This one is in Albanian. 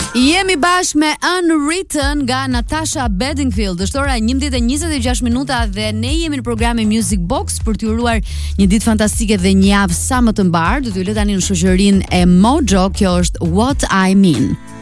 Jemi bashkë me Unwritten nga Natasha Bedingfield. Është ora 11:26 minuta dhe ne jemi në programin Music Box për t'ju uruar një ditë fantastike dhe një javë sa më të mbar. Do t'ju lë tani në shoqërinë e Mojo. Kjo është What I Mean.